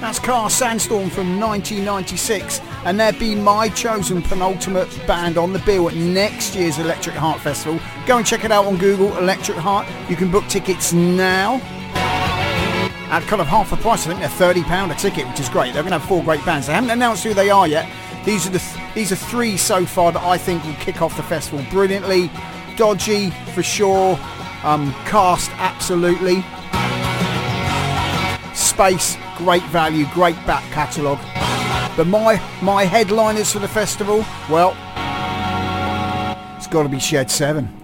That's Car Sandstorm from 1996, and they'd be my chosen penultimate band on the bill at next year's Electric Heart Festival. Go and check it out on Google, Electric Heart. You can book tickets now at kind of half the price. I think they're £30 a ticket, which is great. They're going to have 4 great bands. They haven't announced who they are yet. These are 3 so far that I think will kick off the festival brilliantly. Dodgy for sure, Cast absolutely, Space great value, great back catalogue. But my headliners for the festival, well, it's got to be Shed 7.